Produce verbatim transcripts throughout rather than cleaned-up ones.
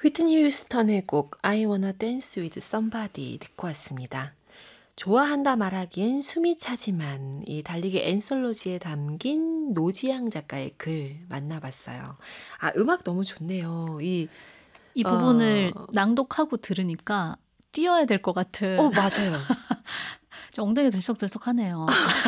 휘트니 휴스턴의 곡 I Wanna Dance with Somebody 듣고 왔습니다. 좋아한다 말하기엔 숨이 차지만 이 달리기 앤솔로지에 담긴 노지향 작가의 글 만나봤어요. 아, 음악 너무 좋네요. 이, 이 부분을 어... 낭독하고 들으니까 뛰어야 될 것 같은. 어, 맞아요. 엉덩이 들썩들썩하네요.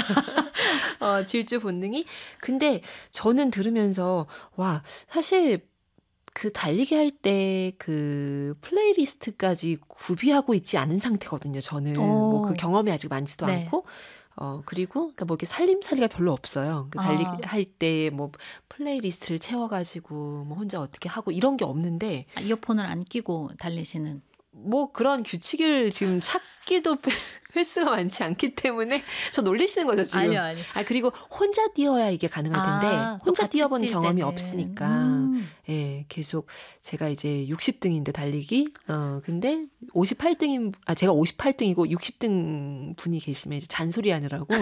어, 질주 본능이. 근데 저는 들으면서 와, 사실 그 달리기 할 때 그 플레이리스트까지 구비하고 있지 않은 상태거든요. 저는 뭐 그 경험이 아직 많지도 네. 않고 어 그리고 그러니까 뭐 이렇게 살림살이가 별로 없어요. 그 달리기 아. 할 때 뭐 플레이리스트를 채워가지고 뭐 혼자 어떻게 하고 이런 게 없는데. 아, 이어폰을 안 끼고 달리시는. 뭐 그런 규칙을 지금 찾기도 횟수가 많지 않기 때문에 저 놀리시는 거죠 지금. 아니요, 아니요. 아, 그리고 혼자 뛰어야 이게 가능할 텐데 아, 혼자 뛰어본 경험이 때는. 없으니까 음. 예, 계속 제가 이제 육십 등인데 달리기 어 근데 오십팔 등인 아 제가 오십팔 등이고 육십 등 분이 계시면 이제 잔소리하느라고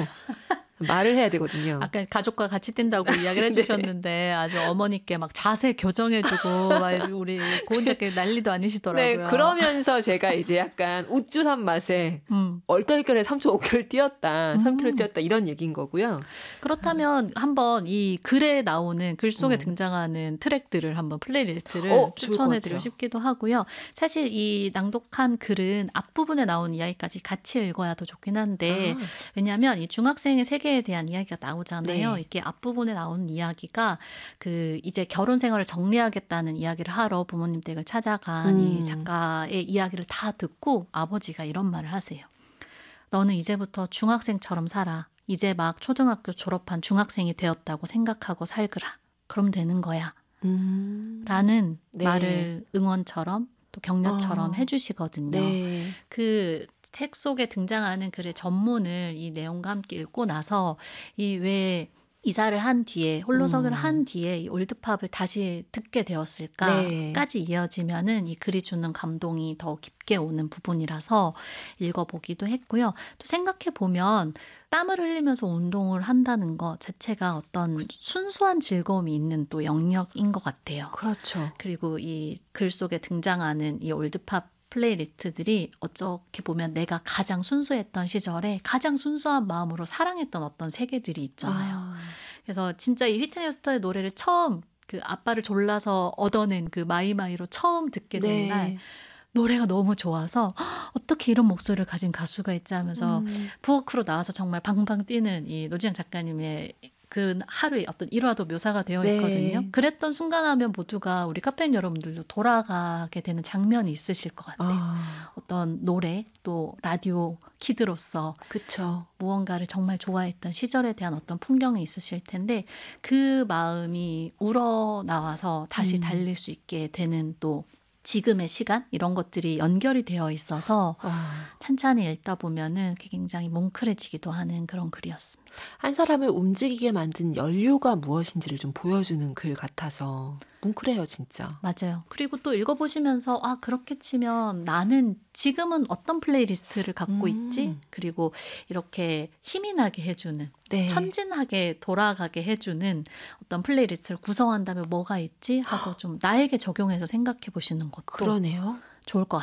말을 해야 되거든요. 아까 가족과 같이 뛴다고 이야기를 해주셨는데 네. 아주 어머니께 막 자세 교정해주고 막 우리 고은자께 난리도 아니시더라고요. 네, 그러면서 제가 이제 약간 우쭐한 맛에 음. 얼떨결에 삼 초 오 킬로미터 뛰었다, 삼 킬로미터 뛰었다 이런 얘기인 거고요. 그렇다면 한번 이 글에 나오는 글 속에 음. 등장하는 트랙들을 한번 플레이리스트를 어, 추천해드리고 싶기도 하고요. 사실 이 낭독한 글은 앞부분에 나온 이야기까지 같이 읽어야 더 좋긴 한데 아. 왜냐하면 이 중학생의 세계 에 대한 이야기가 나오잖아요. 네. 이게 앞부분에 나오는 이야기가 그 이제 결혼 생활을 정리하겠다는 이야기를 하러 부모님 댁을 찾아간 음. 이 작가의 이야기를 다 듣고 아버지가 이런 말을 하세요. 너는 이제부터 중학생처럼 살아. 이제 막 초등학교 졸업한 중학생이 되었다고 생각하고 살거라. 그럼 되는 거야. 음. 라는 네. 말을 응원처럼 또 격려처럼 어. 해주시거든요. 네. 그 책 속에 등장하는 글의 전문을 이 내용과 함께 읽고 나서 이 왜 이사를 한 뒤에 홀로서기를 음. 한 뒤에 이 올드팝을 다시 듣게 되었을까까지 네. 이어지면은 이 글이 주는 감동이 더 깊게 오는 부분이라서 읽어보기도 했고요. 또 생각해 보면 땀을 흘리면서 운동을 한다는 것 자체가 어떤 그렇죠. 순수한 즐거움이 있는 또 영역인 것 같아요. 그렇죠. 그리고 이 글 속에 등장하는 이 올드팝 플레이리스트들이 어떻게 보면 내가 가장 순수했던 시절에 가장 순수한 마음으로 사랑했던 어떤 세계들이 있잖아요. 아. 그래서 진짜 이 휘트니 휴스턴의 노래를 처음 그 아빠를 졸라서 얻어낸 그 마이마이로 처음 듣게 된 네. 날 노래가 너무 좋아서 어떻게 이런 목소리를 가진 가수가 있지 하면서 음. 부엌으로 나와서 정말 방방 뛰는 이 노지향 작가님의 그 하루의 어떤 일화도 묘사가 되어 있거든요. 네. 그랬던 순간 하면 모두가 우리 카페인 여러분들도 돌아가게 되는 장면이 있으실 것 같아요. 아. 어떤 노래 또 라디오 키드로서 그쵸. 무언가를 정말 좋아했던 시절에 대한 어떤 풍경이 있으실 텐데 그 마음이 우러나와서 다시 음. 달릴 수 있게 되는 또 지금의 시간 이런 것들이 연결이 되어 있어서 아. 찬찬히 읽다 보면은 굉장히 뭉클해지기도 하는 그런 글이었습니다. 한 사람을 움직이게 만든 연료가 무엇인지를 좀 보여주는 글 같아서 뭉클해요 진짜. 맞아요. 그리고 또 읽어보시면서 아 그렇게 치면 나는 지금은 어떤 플레이리스트를 갖고 음. 있지? 그리고 이렇게 힘이 나게 해주는 네. 천진하게 돌아가게 해주는 어떤 플레이리스트를 구성한다면 뭐가 있지? 하고 좀 나에게 적용해서 생각해 보시는 것도 그러네요. 좋을 것 같아요.